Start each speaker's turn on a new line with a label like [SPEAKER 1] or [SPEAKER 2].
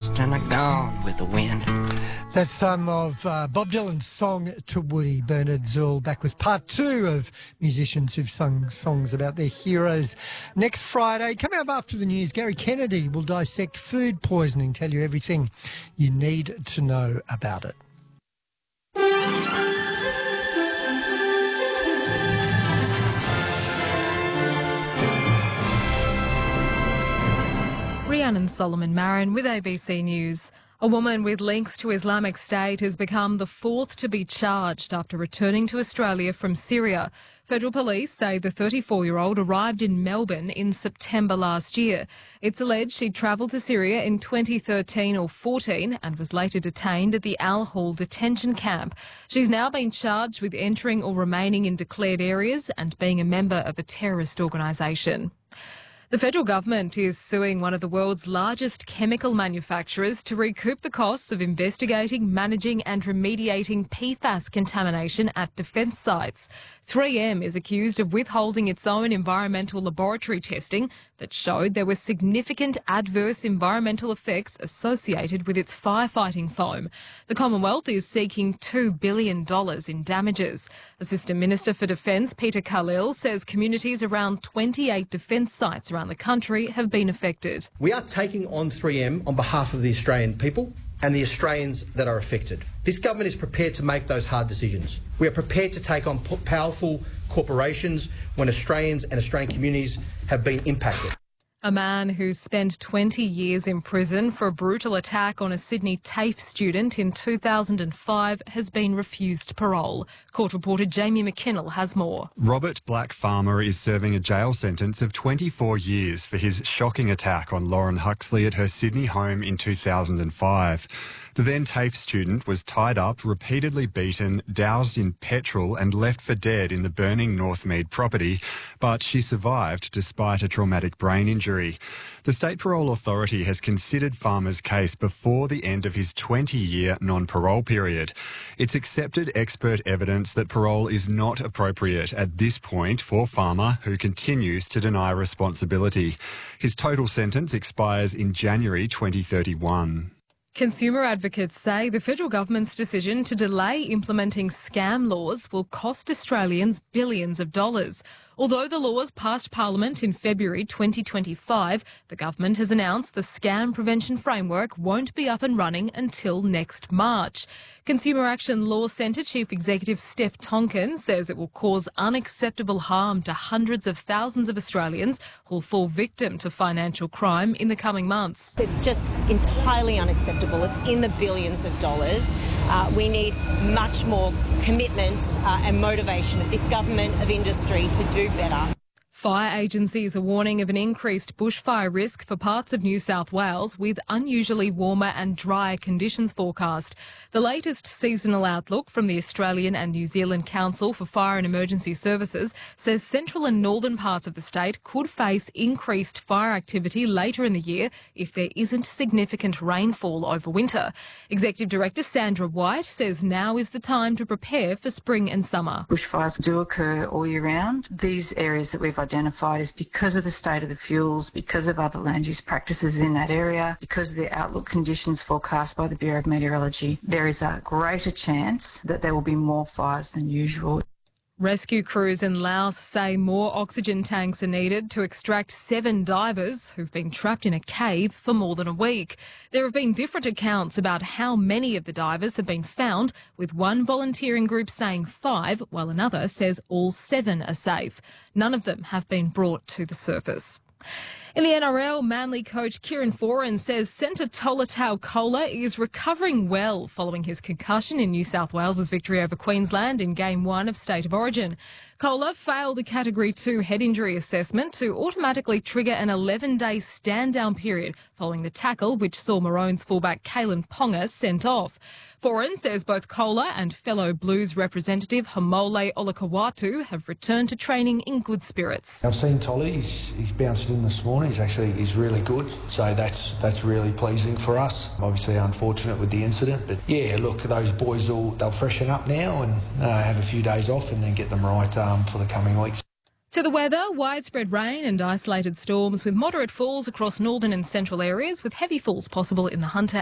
[SPEAKER 1] lost and are gone with the wind.
[SPEAKER 2] That's some of Bob Dylan's song to Woody. Bernard Zool back with part 2 of musicians who've sung songs about their heroes. Next Friday, coming up after the news, Gary Kennedy will dissect food poisoning, tell you everything you need to know about it.
[SPEAKER 3] Rhiannon Solomon Marin with ABC News. A woman with links to Islamic State has become the 4th to be charged after returning to Australia from Syria. Federal police say the 34-year-old arrived in Melbourne in September last year. It's alleged she travelled to Syria in 2013 or 14 and was later detained at the Al Hol detention camp. She's now been charged with entering or remaining in declared areas and being a member of a terrorist organisation. The federal government is suing one of the world's largest chemical manufacturers to recoup the costs of investigating, managing and remediating PFAS contamination at defence sites. 3M is accused of withholding its own environmental laboratory testing that showed there were significant adverse environmental effects associated with its firefighting foam. The Commonwealth is seeking $2 billion in damages. Assistant Minister for Defence Peter Khalil says communities around 28 defence sites around the country have been affected.
[SPEAKER 4] We are taking on 3M on behalf of the Australian people and the Australians that are affected. This government is prepared to make those hard decisions. We are prepared to take on powerful corporations when Australians and Australian communities have been impacted.
[SPEAKER 3] A man who spent 20 years in prison for a brutal attack on a Sydney TAFE student in 2005 has been refused parole. Court reporter Jamie McKinnell has more.
[SPEAKER 5] Robert Black Farmer is serving a jail sentence of 24 years for his shocking attack on Lauren Huxley at her Sydney home in 2005. The then TAFE student was tied up, repeatedly beaten, doused in petrol and left for dead in the burning Northmead property, but she survived despite a traumatic brain injury. The State Parole Authority has considered Farmer's case before the end of his 20-year non-parole period. It's accepted expert evidence that parole is not appropriate at this point for Farmer, who continues to deny responsibility. His total sentence expires in January 2031.
[SPEAKER 3] Consumer advocates say the federal government's decision to delay implementing scam laws will cost Australians billions of dollars. Although the laws passed Parliament in February 2025, the government has announced the Scam Prevention Framework won't be up and running until next March. Consumer Action Law Centre Chief Executive Steph Tonkin says it will cause unacceptable harm to hundreds of thousands of Australians who will fall victim to financial crime in the coming months.
[SPEAKER 6] It's just entirely unacceptable. It's in the billions of dollars. We need much more commitment and motivation of this government, of industry to do better.
[SPEAKER 3] Fire agencies are warning of an increased bushfire risk for parts of New South Wales with unusually warmer and drier conditions forecast. The latest seasonal outlook from the Australian and New Zealand Council for Fire and Emergency Services says central and northern parts of the state could face increased fire activity later in the year if there isn't significant rainfall over winter. Executive Director Sandra White says now is the time to prepare for spring and summer.
[SPEAKER 7] Bushfires do occur all year round. These areas that we've identified is because of the state of the fuels, because of other land use practices in that area, because of the outlook conditions forecast by the Bureau of Meteorology. There is a greater chance that there will be more fires than usual.
[SPEAKER 3] Rescue crews in Laos say more oxygen tanks are needed to extract 7 divers who've been trapped in a cave for more than a week. There have been different accounts about how many of the divers have been found, with one volunteering group saying 5, while another says all 7 are safe. None of them have been brought to the surface. In the NRL, Manly coach Kieran Foran says centre Tolatau Kola is recovering well following his concussion in New South Wales' victory over Queensland in Game 1 of State of Origin. Kola failed a Category 2 head injury assessment to automatically trigger an 11-day stand-down period following the tackle, which saw Maroons fullback Kalen Ponga sent off. Foran says both Kola and fellow Blues representative Hamole Olakawatu have returned to training in good spirits.
[SPEAKER 8] I've seen Tolly, he's bounced in this morning, he's really good, so that's really pleasing for us. Obviously unfortunate with the incident, but yeah, look, those boys they'll freshen up now and have a few days off and then get them right for the coming weeks.
[SPEAKER 3] To the weather, widespread rain and isolated storms with moderate falls across northern and central areas, with heavy falls possible in the Hunter